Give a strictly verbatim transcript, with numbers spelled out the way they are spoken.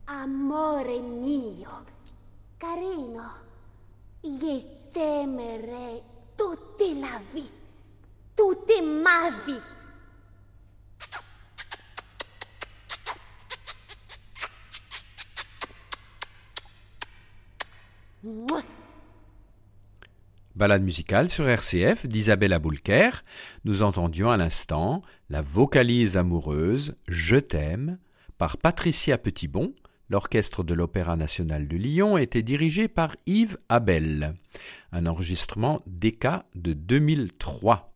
Amore mio, carino, io t'aimerai toute la vie, toute ma vie. Mouah. Balade musicale sur R C F d'Isabelle Aboulker. Nous entendions à l'instant la vocalise amoureuse « Je t'aime » par Patricia Petitbon. L'orchestre de l'Opéra national de Lyon était dirigé par Yves Abel. Un enregistrement D K de deux mille trois.